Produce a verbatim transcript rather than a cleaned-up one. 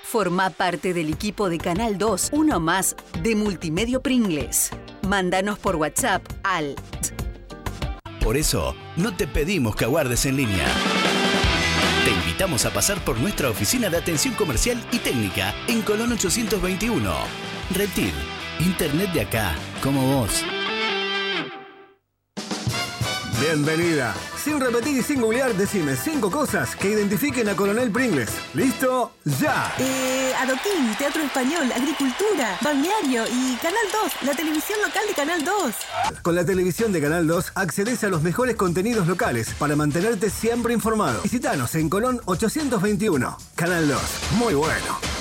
Formá parte del equipo de Canal dos, uno más de Multimedio Pringles. Mándanos por WhatsApp al... Por eso, no te pedimos que aguardes en línea. Te invitamos a pasar por nuestra oficina de atención comercial y técnica en Colón ochocientos veintiuno. Reptil, internet de acá, como vos. Bienvenida. Sin repetir y sin googlear, decime cinco cosas que identifiquen a Coronel Pringles. ¿Listo? ¡Ya! Eh, adoquín, teatro español, agricultura, balneario y Canal dos, la televisión local de Canal dos. Con la televisión de Canal dos accedes a los mejores contenidos locales para mantenerte siempre informado. Visítanos en Colón ochocientos veintiuno. Canal dos. Muy bueno.